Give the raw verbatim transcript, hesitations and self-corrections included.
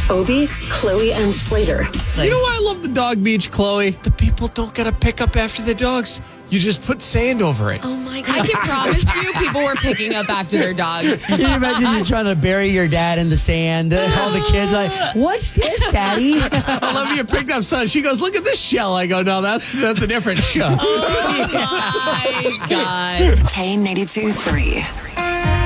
Obi, Chloe, and Slater. You know why I love the dog beach, Chloe? The people don't get to pick up after the dogs. You just put sand over it. Oh my God. I can promise you people were picking up after their dogs. Can you imagine you're trying to bury your dad in the sand? All the kids like, what's this, Daddy? Olivia picked up son. She goes, look at this shell. I go, no, that's that's a different shell. Oh my gosh. K ninety-two three.